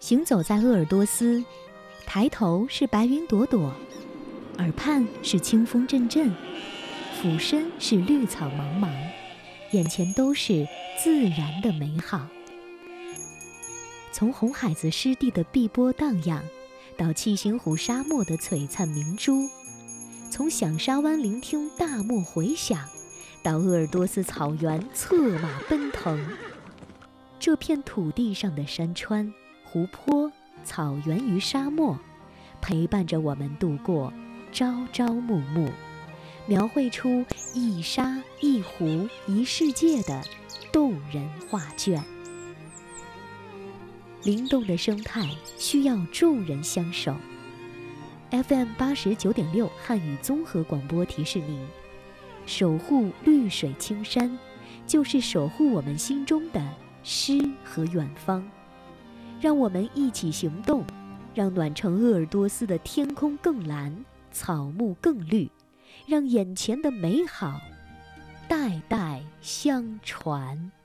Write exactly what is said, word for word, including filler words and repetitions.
行走在鄂尔多斯，抬头是白云朵朵，耳畔是清风阵阵，俯身是绿草茫茫，眼前都是自然的美好。从红海子湿地的碧波荡漾，到七星湖沙漠的璀璨明珠，从响沙湾聆听大漠回响，到鄂尔多斯草原策马奔腾，这片土地上的山川、湖泊、草原与沙漠，陪伴着我们度过朝朝暮暮，描绘出一沙一湖一世界的动人画卷。灵动的生态需要众人相守。F M 八十九点六汉语综合广播提示您：守护绿水青山，就是守护我们心中的诗和远方。让我们一起行动，让暖城鄂尔多斯的天空更蓝，草木更绿，让眼前的美好代代相传。